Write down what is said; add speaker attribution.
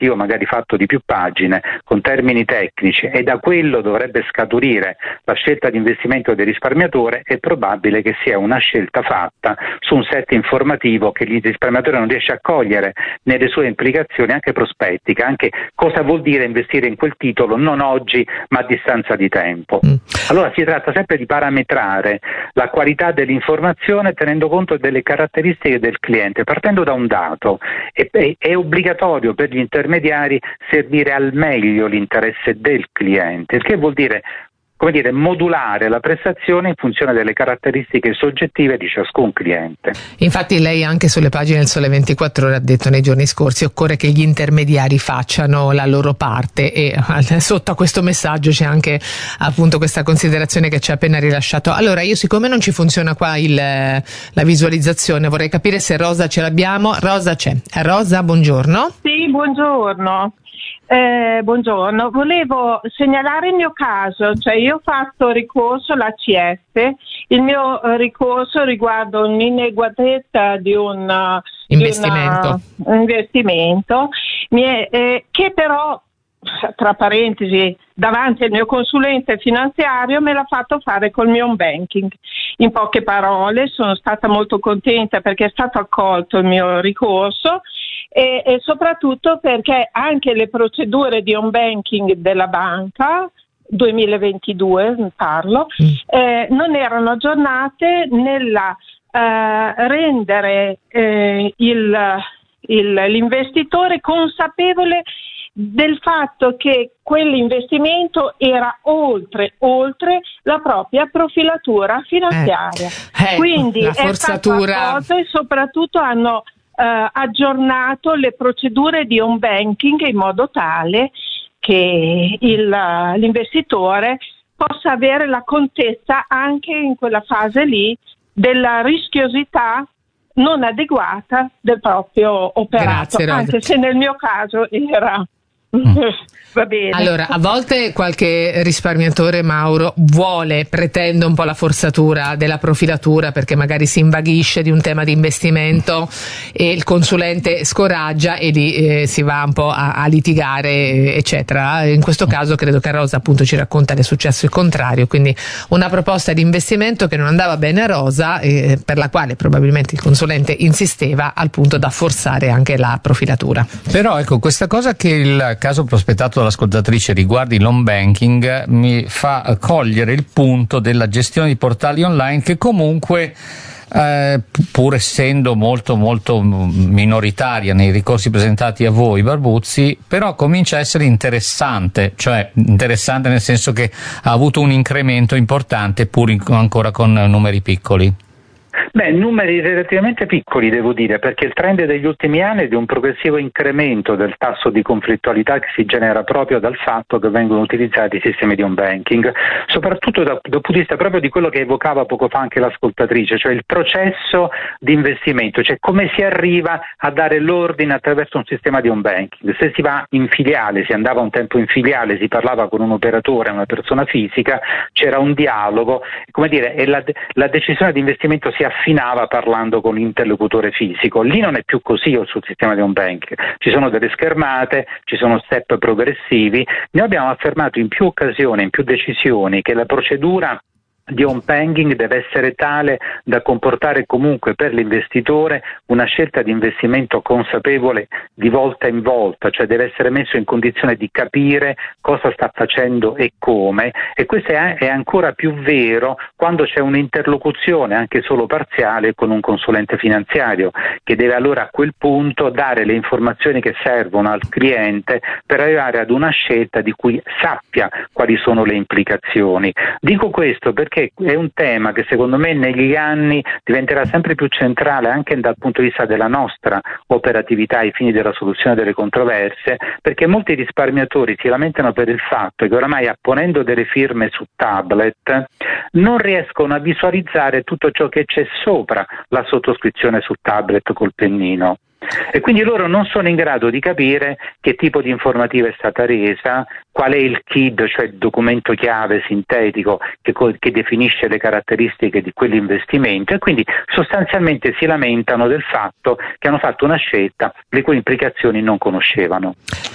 Speaker 1: informativo magari fatto di più pagine, con termini tecnici, e da quello dovrebbe scaturire la scelta di investimento del risparmiatore, è probabile che sia una scelta fatta su un set informativo che il risparmiatore non riesce a cogliere nelle sue implicazioni anche prospettiche, anche cosa vuol dire investire in quel titolo non oggi ma a distanza di tempo. Allora si tratta sempre di parametrare la qualità dell'informazione tenendo conto delle caratteristiche del cliente, partendo da un dato. È obbligatorio per gli intermediari servire al meglio l'interesse del cliente, il che vuol dire, come dire, modulare la prestazione in funzione delle caratteristiche soggettive di ciascun cliente.
Speaker 2: Infatti lei anche sulle pagine del Sole 24 Ore ha detto nei giorni scorsi: occorre che gli intermediari facciano la loro parte, e sotto a questo messaggio c'è anche appunto questa considerazione che ci ha appena rilasciato. Allora, io, siccome non ci funziona qua la visualizzazione, vorrei capire se Rosa ce l'abbiamo. Rosa c'è. Rosa, buongiorno.
Speaker 3: Sì, buongiorno. Buongiorno, volevo segnalare il mio caso, cioè io ho fatto ricorso all'ACF, il mio ricorso riguarda un'ineguatezza di un investimento che però, tra parentesi, davanti al mio consulente finanziario me l'ha fatto fare col mio home banking. In poche parole, sono stata molto contenta perché è stato accolto il mio ricorso e soprattutto perché anche le procedure di home banking della banca 2022 parlo non erano aggiornate nella rendere l'investitore consapevole del fatto che quell'investimento era oltre la propria profilatura finanziaria. Quindi
Speaker 2: la
Speaker 3: è stato accolto e soprattutto hanno aggiornato le procedure di home banking in modo tale che l'investitore possa avere la contezza anche in quella fase lì della rischiosità non adeguata del proprio operato.
Speaker 2: Grazie,
Speaker 3: anche se nel mio caso era va bene.
Speaker 2: Allora, a volte qualche risparmiatore, Mauro, pretende un po' la forzatura della profilatura perché magari si invaghisce di un tema di investimento e il consulente scoraggia e lì si va un po' a litigare, eccetera. In questo caso credo che Rosa appunto ci racconta che è successo il contrario, quindi una proposta di investimento che non andava bene a Rosa, per la quale probabilmente il consulente insisteva al punto da forzare anche la profilatura.
Speaker 4: Però ecco, questa cosa che il caso prospettato dall'ascoltatrice riguardi l'home banking mi fa cogliere il punto della gestione di portali online che comunque pur essendo molto molto minoritaria nei ricorsi presentati a voi Barbuzzi, però comincia a essere interessante nel senso che ha avuto un incremento importante pur ancora con numeri piccoli.
Speaker 1: Numeri relativamente piccoli, devo dire, perché il trend degli ultimi anni è di un progressivo incremento del tasso di conflittualità che si genera proprio dal fatto che vengono utilizzati i sistemi di home banking, soprattutto dal punto di vista proprio di quello che evocava poco fa anche l'ascoltatrice, cioè il processo di investimento, cioè come si arriva a dare l'ordine attraverso un sistema di home banking. Se si va in filiale, si andava un tempo in filiale, si parlava con un operatore, una persona fisica, c'era un dialogo, come dire, e la decisione di investimento si affinava parlando con l'interlocutore fisico. Lì non è più così sul sistema di home banking, ci sono delle schermate, ci sono step progressivi. Noi abbiamo affermato in più occasioni, in più decisioni, che la procedura di home banking deve essere tale da comportare comunque per l'investitore una scelta di investimento consapevole di volta in volta, cioè deve essere messo in condizione di capire cosa sta facendo e come, e questo è ancora più vero quando c'è un'interlocuzione anche solo parziale con un consulente finanziario, che deve allora a quel punto dare le informazioni che servono al cliente per arrivare ad una scelta di cui sappia quali sono le implicazioni. Dico questo perché è un tema che secondo me negli anni diventerà sempre più centrale anche dal punto di vista della nostra operatività ai fini della soluzione delle controversie, perché molti risparmiatori si lamentano per il fatto che oramai apponendo delle firme su tablet non riescono a visualizzare tutto ciò che c'è sopra la sottoscrizione su tablet col pennino. E quindi loro non sono in grado di capire che tipo di informativa è stata resa, qual è il KID, cioè il documento chiave sintetico che definisce le caratteristiche di quell'investimento, e quindi sostanzialmente si lamentano del fatto che hanno fatto una scelta le cui implicazioni non conoscevano.